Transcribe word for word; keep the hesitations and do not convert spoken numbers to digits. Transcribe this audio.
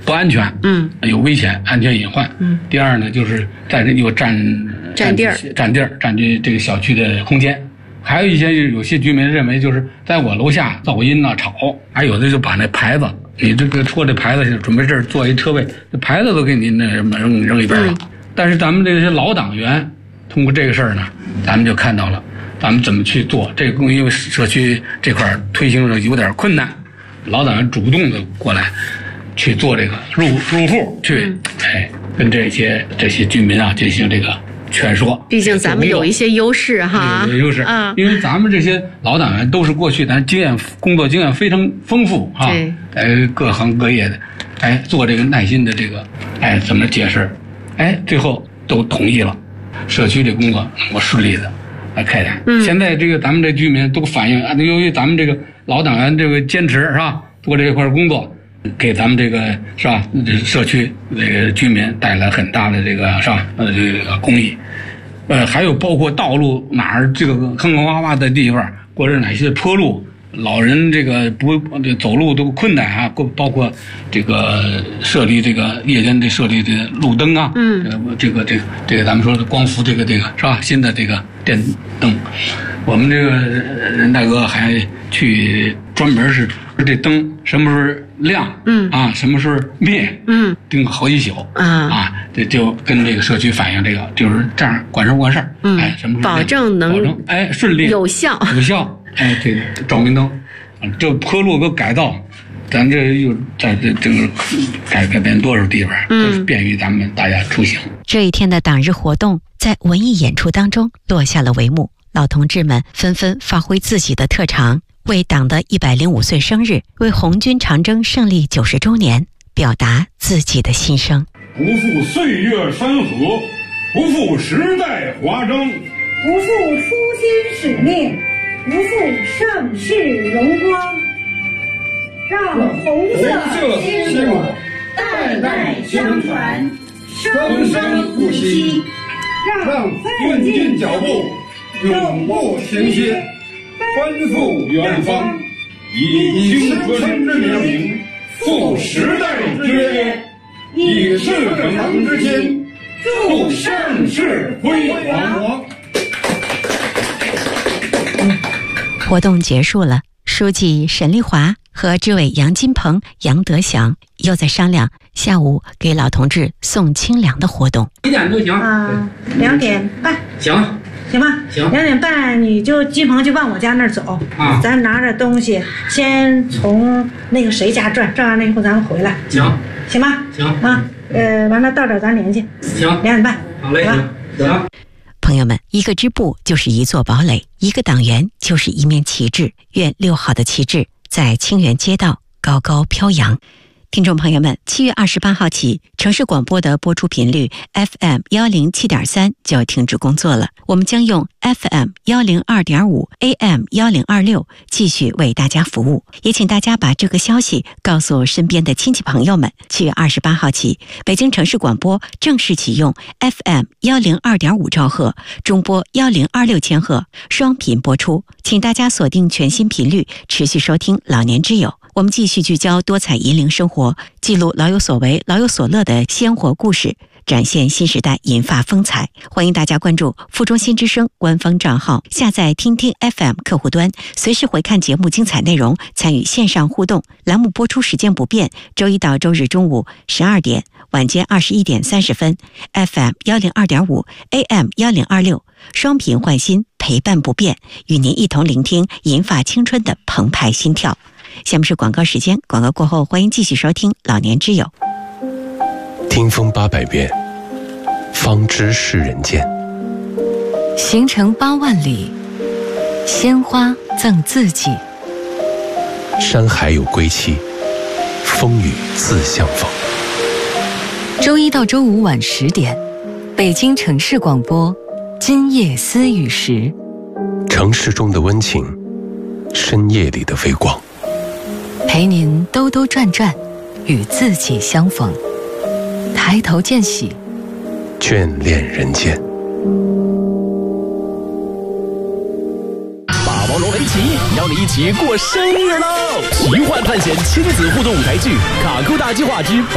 不安全， 嗯， 有危险，安全隐患。 嗯， 第二呢，就是在这又占占地儿， 占地儿，占据这个小区的空间。还有一些有些居民认为，就是在我楼下噪音呐、吵，还有的就把那牌子，你这个戳这牌子，准备这儿做一车位，这牌子都给你那什么扔扔一边了。嗯、但是咱们这些老党员通过这个事儿呢，咱们就看到了，咱们怎么去做这个，因为社区这块推行的有点困难，老党员主动的过来去做这个入入户去，嗯、哎，跟这些这些居民啊进行这个。劝说， 毕竟咱们有一些优势哈， 有优势，嗯，因为咱们这些老党员都是过去咱经验工作经验非常丰富哈，哎，各行各业的，哎，做这个耐心的这个，哎，怎么解释，哎，最后都同意了，社区这工作能够顺利的来开展。嗯，现在这个咱们这居民都反映，由于咱们这个老党员这个坚持是吧，做这一块工作。给咱们这个是吧，社区这个居民带来很大的这个是吧，呃，这个公益，呃，还有包括道路哪儿这个坑坑洼洼的地方，或者哪些坡路，老人这个不这走路都困难啊，包括这个设立这个夜间这设立这路灯啊，嗯，这个这个这个咱们说的光伏这个这个是吧，新的这个电灯，我们这个任大哥还去专门是这灯什么时候亮，嗯啊，什么时候灭，嗯，盯好几宿啊啊，这就跟这个社区反映这个，就是这样管事管事儿，嗯，哎，什么时候保证能保证哎顺利有效有效，哎，这个照明灯，这坡路给改造，咱这又在这这个改改变多少地方，都是便于咱们大家出行。 这一天的党日活动在文艺演出当中落下了帷幕，老同志们纷纷发挥自己的特长。为党的一百零五岁生日，为红军长征胜利九十周年，表达自己的心声。 不负岁月山河，不负时代华章， 不负初心使命，不负盛世荣光。让红色鲜火代代相传，生生不息。 让奋进脚步永不停歇。奔赴远方，以青春之名，赴时代之约，以赤诚之心，祝盛世辉煌。 活动结束了，书记沈丽华和支委杨金鹏、杨德祥又在商量下午给老同志送清凉的活动。 几点都行啊，两点半行。 行吧， 行， 两点半你就金鹏就往我家那儿走啊，咱拿着东西先从那个谁家转，转完了以后咱们回来。 行， 行吧， 行啊，呃，完了到这儿咱联系。 行， 两点半。 好嘞，行，行。 朋友们，一个支部就是一座堡垒，一个党员就是一面旗帜。愿六号的旗帜在清源街道高高飘扬。听众朋友们，七月二十八号起，城市广播的播出频率 F M 幺零七点三就要停止工作了。我们将用 F M 幺零二点五 A M 幺零二六继续为大家服务。也请大家把这个消息告诉身边的亲戚朋友们。七月二十八号起，北京城市广播正式启用 F M 幺零二点五兆赫、中波幺零二六千赫双频播出，请大家锁定全新频率，持续收听老年之友。我们继续聚焦多彩银铃生活，记录老有所为、老有所乐的鲜活故事，展现新时代银发风采。欢迎大家关注附中新之声官方账号，下载听听 F M 客户端，随时回看节目精彩内容，参与线上互动。栏目播出时间不变，周一到周日中午十二点，晚间二十一点三十分 ，F M 幺零二点五 A M 幺零二六，双频换新，陪伴不变，与您一同聆听银发青春的澎湃心跳。下面是广告时间，广告过后欢迎继续收听老年之友。 听风八百遍，方知是人间。 行程八万里，鲜花赠自己。 山海有归期，风雨自相逢。 周一到周五晚十点，北京城市广播，今夜思雨时。 城市中的温情，深夜里的微光。 陪您兜兜转转，与自己相逢。抬头见喜， 眷恋人间。 霸王龙围棋邀你一起过生日喽！奇幻探险亲子互动舞台剧《卡酷大计划之